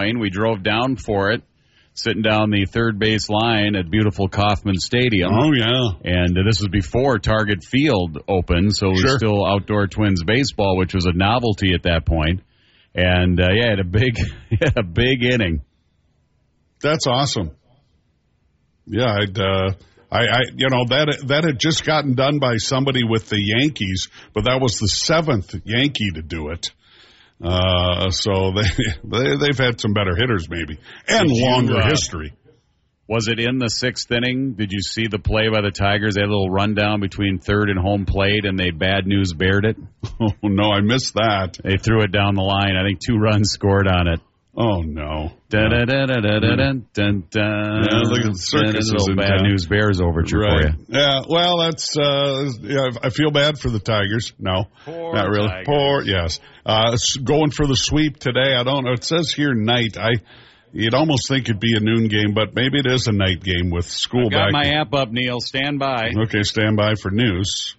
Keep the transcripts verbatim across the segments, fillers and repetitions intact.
We drove down for it, sitting down the third base line at beautiful Kauffman Stadium. Oh, yeah. And uh, this was before Target Field opened, so it was Sure. still outdoor Twins baseball, which was a novelty at that point. And, uh, yeah, it had a big, a big inning. That's awesome. Yeah, I'd, uh, I, I, you know, that that had just gotten done by somebody with the Yankees, but that was the seventh Yankee to do it. Uh, so they, they they've had some better hitters, maybe, and Did longer you, uh, history. Was it in the sixth inning? Did you see the play by the Tigers? They had a little rundown between third and home plate, and they bad news bared it. Oh no, I missed that. They threw it down the line. I think two runs scored on it. Oh no! Dun, dun, dun, dun, dun, dun, dun, dun. Yeah, look at the circus is Little in bad town. news Bears overture Right. for you. Yeah. Well, that's. Uh, yeah, I feel bad for the Tigers. No, Poor not really. Tigers. Poor. Yes. Uh, it's going for the sweep today. I don't know. It says here night. I. You'd almost think it'd be a noon game, but maybe it is a night game with school I've got back. my app up, Neil. Stand by. Okay, stand by for news.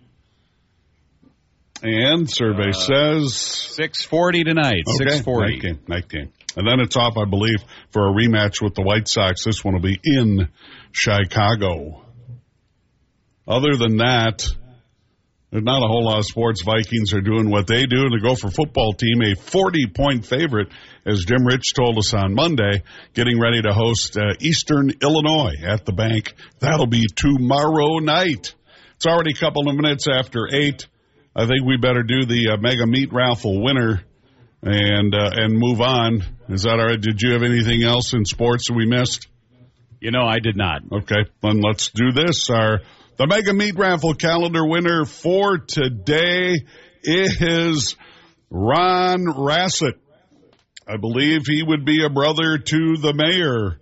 And survey Uh, says six forty tonight. okay, six forty. night game, night game. And then it's off, I believe, for a rematch with the White Sox. This one will be in Chicago. Other than that, there's not a whole lot of sports. Vikings are doing what they do. The Gopher football team, a forty-point favorite, as Jim Rich told us on Monday, getting ready to host uh, Eastern Illinois at the bank. That'll be tomorrow night. It's already a couple of minutes after eight. I think we better do the uh, Mega Meat Raffle winner and uh, and move on. Is that all right? Did you have anything else in sports that we missed? You know, I did not. Okay, then let's do this. Our the Mega Meat Raffle calendar winner for today is Ron Rassett. I believe he would be a brother to the mayor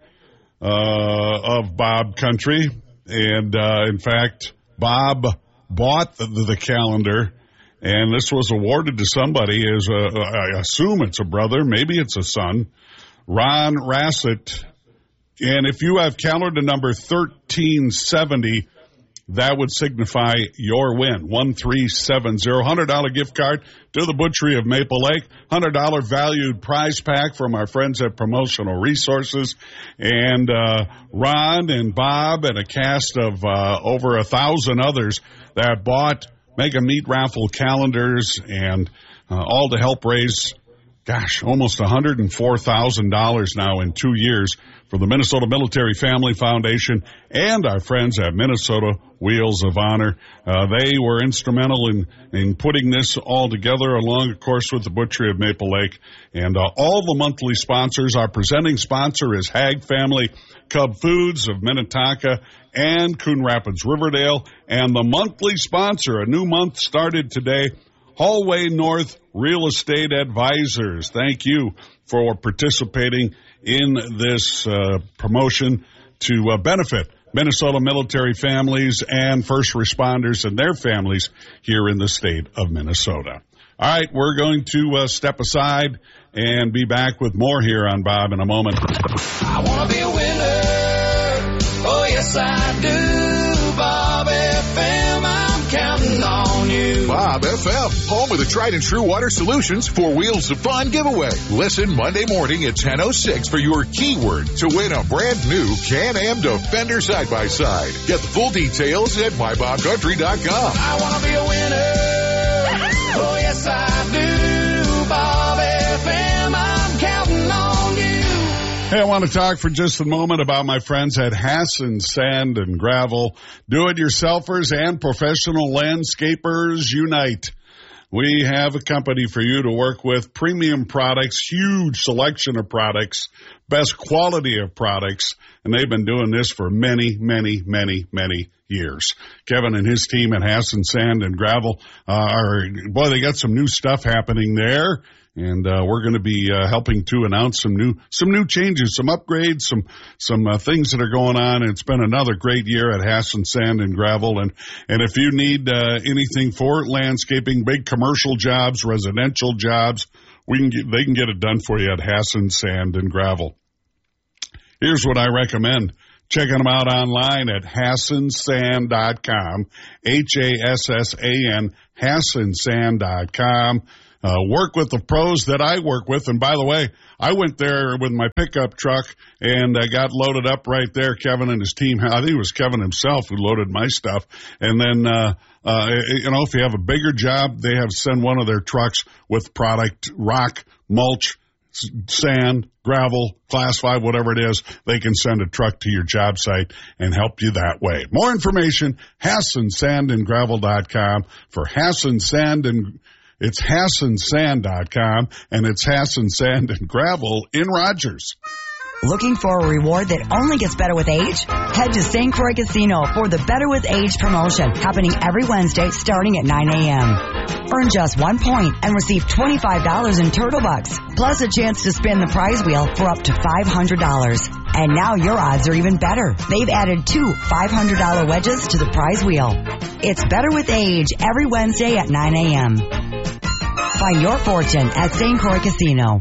uh, of Bob Country, and uh, in fact, Bob bought the, the, the calendar. And this was awarded to somebody as a, I assume it's a brother, maybe it's a son, Ron Rassett. And if you have calendar number thirteen seventy, that would signify your win. one three seven zero. one hundred dollars gift card to the Butchery of Maple Lake. one hundred dollars valued prize pack from our friends at Promotional Resources. And uh, Ron and Bob and a cast of uh, over a thousand others that bought Mega Meat Raffle calendars and uh, all to help raise, gosh, almost one hundred four thousand dollars now in two years for the Minnesota Military Family Foundation and our friends at Minnesota Wheels of Honor. Uh, they were instrumental in, in putting this all together, along, of course, with the Butchery of Maple Lake. And uh, all the monthly sponsors, our presenting sponsor is Hag Family Cub Foods of Minnetonka and Coon Rapids Riverdale. And the monthly sponsor, a new month started today, Hallway North Real Estate Advisors. Thank you for participating in this uh, promotion to uh, benefit Minnesota military families and first responders and their families here in the state of Minnesota. All right, we're going to uh, step aside and be back with more here on Bob in a moment. I want to be a winner. Oh, yes, I do. Bob F M, I'm counting on you. Bob F M, home of the tried and true water solutions for Wheels of Fun giveaway. Listen Monday morning at ten oh six for your keyword to win a brand new Can-Am Defender side-by-side. Get the full details at my bob country dot com. I want to be a winner. Oh, yes, I do. Bob F M, I'm counting on you. Hey, I want to talk for just a moment about my friends at Hassan Sand and Gravel. Do-it-yourselfers and professional landscapers unite. We have a company for you to work with. Premium products, huge selection of products, best quality of products, and they've been doing this for many, many, many, many years. Kevin and his team at Hassan Sand and Gravel uh, are, boy, they got some new stuff happening there. And uh, we're going to be uh, helping to announce some new some new changes, some upgrades, some some uh, things that are going on. It's been another great year at Hassan Sand and Gravel. And and if you need uh, anything for landscaping, big commercial jobs, residential jobs, we can get, they can get it done for you at Hassan Sand and Gravel. Here's what I recommend. Checking them out online at hassan sand dot com, H A S S A N, hassan sand dot com. uh, work with the pros that I work with. And by the way, I went there with my pickup truck and I got loaded up right there. Kevin and his team, I think it was Kevin himself who loaded my stuff. And then, uh, uh, you know, if you have a bigger job, they have send one of their trucks with product, rock, mulch, sand, gravel, class five, whatever it is. They can send a truck to your job site and help you that way. More information, Hassan Sand and Gravel dot com. For Hassan Sand and it's Hassan Sand dot com, and it's Hassan Sand and Gravel in Rogers. Looking for a reward that only gets better with age? Head to Saint Croix Casino for the Better with Age promotion, happening every Wednesday starting at nine a.m. Earn just one point and receive twenty-five dollars in Turtle Bucks, plus a chance to spin the prize wheel for up to five hundred dollars. And now your odds are even better. They've added two five hundred dollars wedges to the prize wheel. It's Better with Age every Wednesday at nine a.m. Find your fortune at Saint Croix Casino.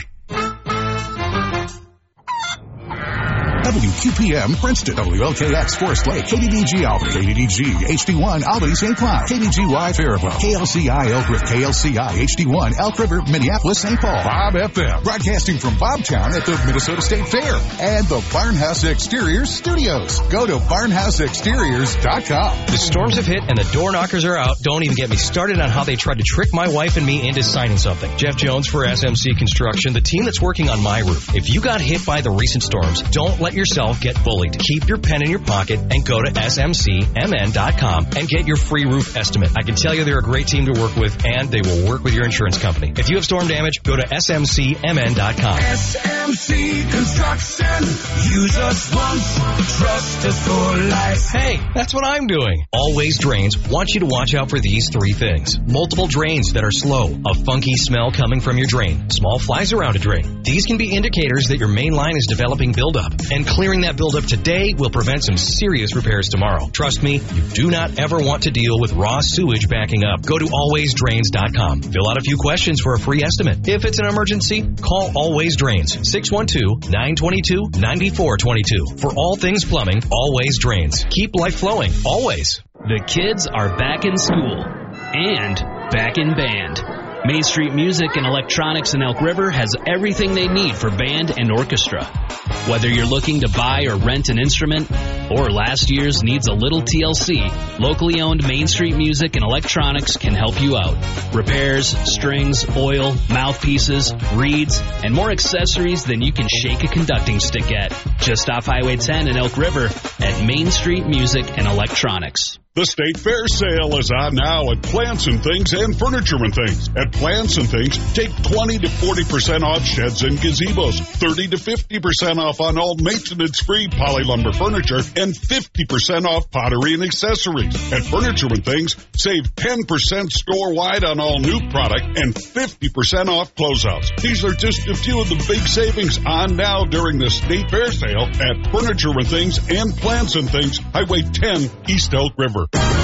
W Q P M Princeton, W L K X Forest Lake, K D D G Albany, K D D G H D one Albany Saint Cloud, K D G Y Faribault, K L C I Elk River, K L C I H D one Elk River, Minneapolis Saint Paul, Bob F M, broadcasting from Bobtown at the Minnesota State Fair, and the Barnhouse Exteriors Studios. Go to barnhouse exteriors dot com. The storms have hit and the door knockers are out. Don't even get me started on how they tried to trick my wife and me into signing something. Jeff Jones for S M C Construction, the team that's working on my roof. If you got hit by the recent storms, don't let yourself get bullied. Keep your pen in your pocket and go to S M C M N dot com and get your free roof estimate. I can tell you they're a great team to work with, and they will work with your insurance company. If you have storm damage, go to S M C M N dot com. S M C Construction. Use us once, trust us for life. Hey, that's what I'm doing. Always Drains wants you to watch out for these three things. Multiple drains that are slow, a funky smell coming from your drain, small flies around a drain. These can be indicators that your main line is developing buildup, and clearing that buildup today will prevent some serious repairs tomorrow. Trust me, you do not ever want to deal with raw sewage backing up. Go to always drains dot com. Fill out a few questions for a free estimate. If it's an emergency, call Always Drains, six one two, nine two two, nine four two two. For all things plumbing, Always Drains. Keep life flowing, always. The kids are back in school and back in band. Main Street Music and Electronics in Elk River has everything they need for band and orchestra. Whether you're looking to buy or rent an instrument, or last year's needs a little T L C, locally owned Main Street Music and Electronics can help you out. Repairs, strings, oil, mouthpieces, reeds, and more accessories than you can shake a conducting stick at. Just off Highway ten in Elk River at Main Street Music and Electronics. The State Fair sale is on now at Plants and Things and Furniture and Things. At Plants and Things, take twenty to forty percent off sheds and gazebos, thirty to fifty percent off on all maintenance-free poly lumber furniture, and fifty percent off pottery and accessories. At Furniture and Things, save ten percent store-wide on all new product and fifty percent off closeouts. These are just a few of the big savings on now during the State Fair sale at Furniture and Things and Plants and Things, Highway ten, East Elk River.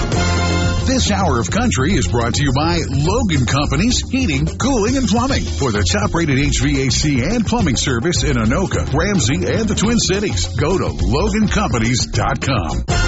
This hour of country is brought to you by Logan Companies Heating, Cooling, and Plumbing. For the top-rated H V A C and plumbing service in Anoka, Ramsey, and the Twin Cities, go to logan companies dot com.